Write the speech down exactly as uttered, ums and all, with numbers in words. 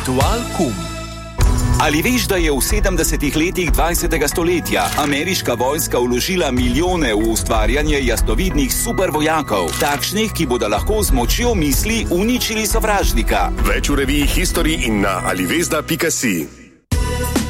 Dualkum. Ali veš, da je v sedemdesetih letih dvajsetega stoletja ameriška vojska vložila milijone v ustvarjanje jasnovidnih supervojakov, takšnih, ki bodo lahko z močjo misli uničili sovražnika? Več v reviji History in na alivezda pika si.